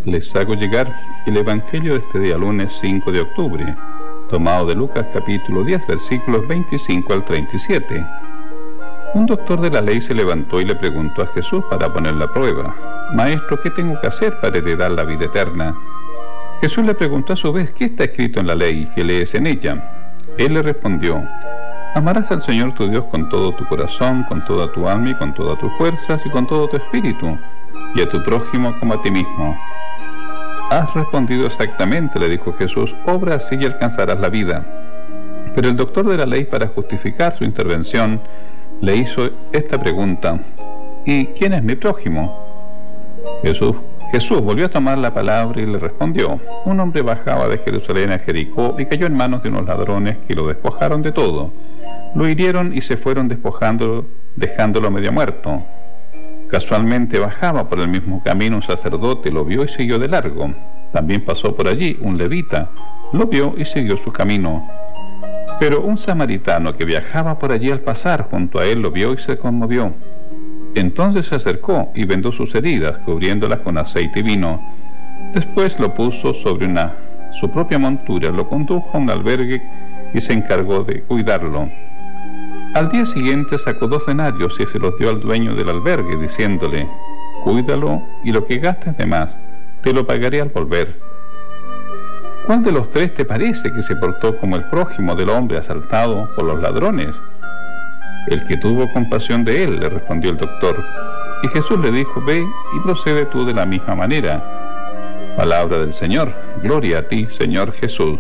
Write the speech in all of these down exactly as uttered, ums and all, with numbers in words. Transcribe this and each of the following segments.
les hago llegar el Evangelio de este día lunes cinco de octubre, tomado de Lucas capítulo diez, versículos veinticinco al treinta y siete. Un doctor de la ley se levantó y le preguntó a Jesús para ponerle a prueba: Maestro, ¿qué tengo que hacer para heredar la vida eterna? Jesús le preguntó a su vez: ¿qué está escrito en la ley y qué lees en ella? Él le respondió: Amarás al Señor tu Dios con todo tu corazón, con toda tu alma y con todas tus fuerzas y con todo tu espíritu, y a tu prójimo como a ti mismo. Has respondido exactamente, le dijo Jesús, obra así y alcanzarás la vida. Pero el doctor de la ley, para justificar su intervención, le hizo esta pregunta: ¿y quién es mi prójimo? Jesús, Jesús volvió a tomar la palabra y le respondió: un hombre bajaba de Jerusalén a Jericó y cayó en manos de unos ladrones que lo despojaron de todo. Lo hirieron y se fueron despojándolo, dejándolo medio muerto. Casualmente bajaba por el mismo camino un sacerdote, lo vio y siguió de largo. También pasó por allí un levita, lo vio y siguió su camino. Pero un samaritano que viajaba por allí al pasar junto a él lo vio y se conmovió. Entonces se acercó y vendó sus heridas, cubriéndolas con aceite y vino. Después lo puso sobre una, su propia montura, lo condujo a un albergue y se encargó de cuidarlo. Al día siguiente sacó dos denarios y se los dio al dueño del albergue, diciéndole: cuídalo y lo que gastes de más, te lo pagaré al volver. ¿Cuál de los tres te parece que se portó como el prójimo del hombre asaltado por los ladrones? El que tuvo compasión de él, le respondió el doctor. Y Jesús le dijo: ve y procede tú de la misma manera. Palabra del Señor. Gloria a ti, Señor Jesús.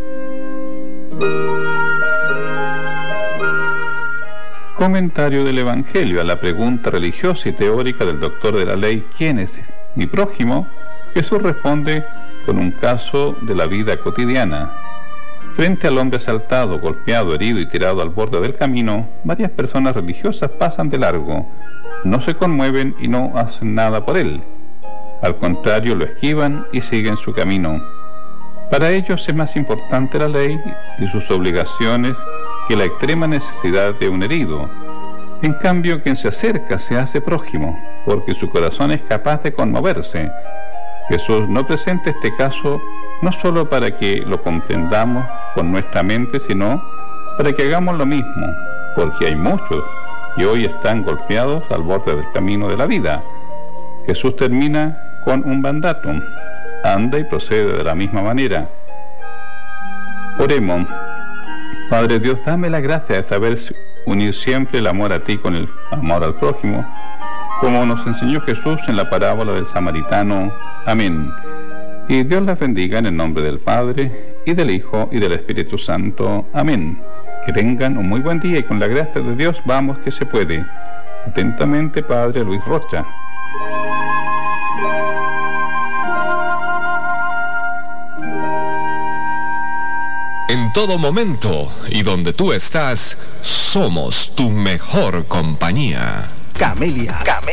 Comentario del Evangelio a la pregunta religiosa y teórica del doctor de la ley: ¿quién es mi prójimo? Jesús responde con un caso de la vida cotidiana. Frente al hombre asaltado, golpeado, herido y tirado al borde del camino, varias personas religiosas pasan de largo, no se conmueven y no hacen nada por él. Al contrario, lo esquivan y siguen su camino. Para ellos es más importante la ley y sus obligaciones que la extrema necesidad de un herido. En cambio, quien se acerca se hace prójimo, porque su corazón es capaz de conmoverse. Jesús no presenta este caso no solo para que lo comprendamos con nuestra mente, sino para que hagamos lo mismo, porque hay muchos que hoy están golpeados al borde del camino de la vida. Jesús termina con un mandato: anda y procede de la misma manera. Oremos. Padre Dios, dame la gracia de saber unir siempre el amor a ti con el amor al prójimo, como nos enseñó Jesús en la parábola del samaritano. Amén. Y Dios las bendiga en el nombre del Padre, y del Hijo, y del Espíritu Santo. Amén. Que tengan un muy buen día y con la gracia de Dios vamos que se puede. Atentamente, Padre Luis Rocha. En todo momento y donde tú estás, somos tu mejor compañía. Camelia. Camelia.